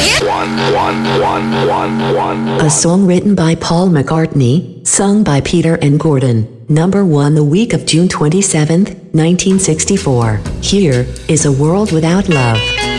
A song written by Paul McCartney, sung by Peter and Gordon. Number 1 the week of June 27, 1964. Here is A World Without Love.